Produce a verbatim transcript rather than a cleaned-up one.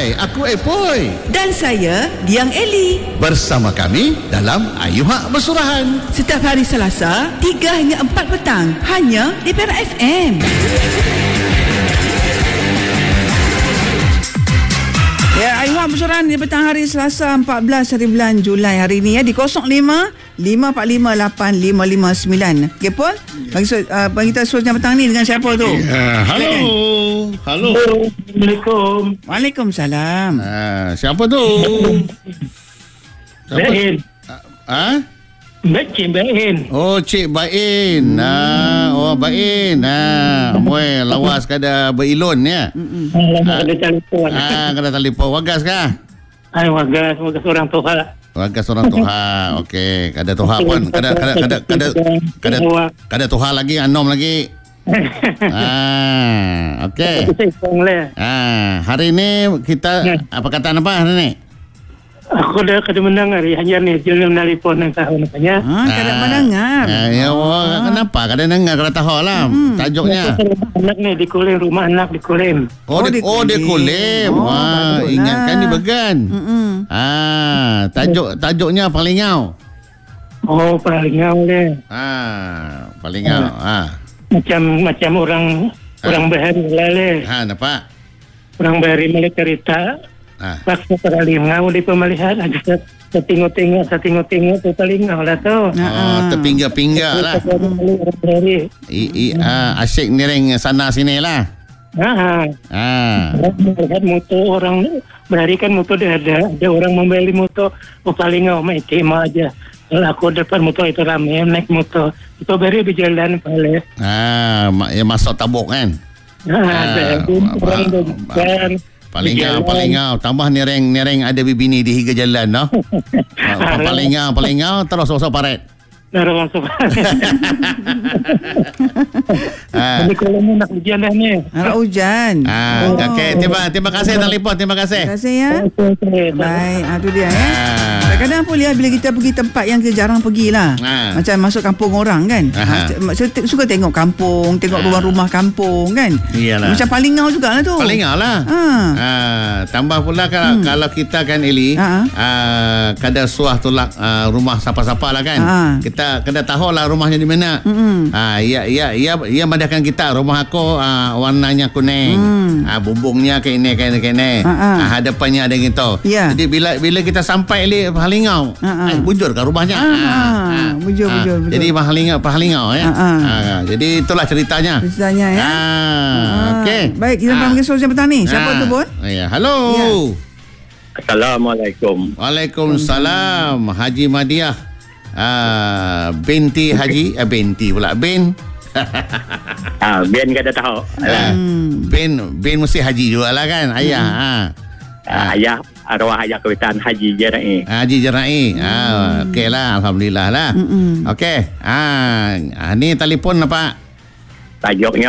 Hai, aku Epoi. Dan saya Diang Eli. Bersama kami dalam Ayuhak Bersurahan. Setiap hari Selasa, tiga hingga empat petang. Hanya di Perak F M. Ya, Ayuhak Bersurahan di petang hari Selasa empat belas hari bulan Julai hari ini ya di kosong lima lima empat lima lapan lima lima sembilan. Okey Paul, bagi uh, bagi kita suasana petang ni dengan siapa tu? Ya, halo. Halo. Assalamualaikum. Waalaikumsalam. Ah, siapa tu? Bain. Ah? Cik Bain. Oh, Cik Bain. Ah, oh Bain. Ah, moy lawas kada berilon ya. Alamak, ada telefon. Ah, kada telefon wagas kah? Ay, wagas, wagas orang tua. Wagas orang Tuha. Okey, kada Tuha pun kada kada kada kada kada kada Tuha lagi, anom lagi. Ah, okey. Ah, hari ini kita apa kata apa hari ini? Aku dah kada menang hari hanya ni jangan telefon nang tahu namanya. Ha, kada mendengar. Ah, ya, oh, kenapa? Kada dengar, kada tahu lah tajuknya. Anak ni di Kulim, rumah anak di Kulim. Oh, di oh di Kulim. Oh, Wah, patutlah. ingatkan di Began. Mm-mm. Ah, tajuk tajuknya Palingau. Oh, Palingau le. Ah, Palingau. Ah. Macam macam orang orang Bahari le. Ha, nampak? Orang Bahari melihat cerita. Ah. Waktu Palingau di pemeliharaan ada saya tengok-tengok, saya tengok-tengok tu Palingau lah tu. Oh, terpinggah-pinggah lah. Dari I, i, ah, asyik nireng sana sini lah. ah, Ah. melihat motor orang melarikan motor dia ada ada orang membeli motor oh Palingau main tema aja. Kalau aku depan motor itu ramai naik motor itu beri berjalan pale. Ah, ma- ya masuk tabuk kan. Ah, ada Ah, orang ah, berjalan. Palingau, Palingau. Tambah nireng-nireng ada bibini di higa jalan, no? Ah, Palingau, Palingau terus masuk paret. Naruh masuk. Ah. Ini kalau nak hujan dah ni. Harap hujan. Ah, Oh. okey, terima terima kasih telefon, terima kasih. Terima kasih ya. Baik. Baik, ah, tu dia ya. Ah. Kadang-kadang pun ya, bila kita pergi tempat yang kita jarang pergi lah. Ah. Macam masuk kampung orang kan. Aha. Ah, Saya te- suka tengok kampung, tengok Ah. rumah-rumah kampung kan. Iyalah. Macam Palingau jugalah tu. Palingau lah. Ah. Ah, tambah pula kalau, hmm. kalau kita kan Eli, Ah. ah, kada suah tolak ah, rumah siapa-siapa lah kan. Ah. Kita kada tahu lah rumahnya di mana. Mm-mm. Ah, ia ia ia ia madahkan kita rumah aku ah, warnanya kuning. Hmm. Ah, bumbungnya kayak ini kayak ini kayak ini. Ah, ah. Ah, hadapannya ada gitu. Ya. Jadi bila bila kita sampai Eli Palingau, Ah, ah. eh, bujur ke rumahnya. Ah, bujur, bujur, bujur. Jadi Palingau Palingau ya. Ah, ah. Ah, jadi itulah ceritanya. Ceritanya ya. Ah, Ah, okey. Baik, kita Ah. panggil solusi petang ni. Siapa Ah. tu, Bon? Ya, halo. Ya. Assalamualaikum. Waalaikumsalam. Haji Madiah. Ah, binti Haji, eh, binti pula bin. Ah, biar kada tahu. Ah, bin bin mesti Haji juga lah kan, ayah. Ah. Ah, ayah arwah ayah kawitan Haji Jerai. Haji Jerai. Ah, okeylah, alhamdulillah lah. Mm-mm. Okey. Ah, ah, ni telefon apa? Tajuknya